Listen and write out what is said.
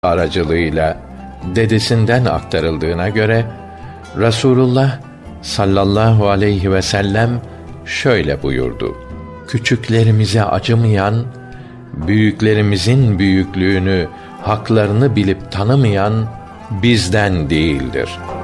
aracılığıyla dedesinden aktarıldığına göre Resulullah sallallahu aleyhi ve sellem şöyle buyurdu: Küçüklerimize acımayan, büyüklerimizin büyüklüğünü, haklarını bilip tanımayan bizden değildir.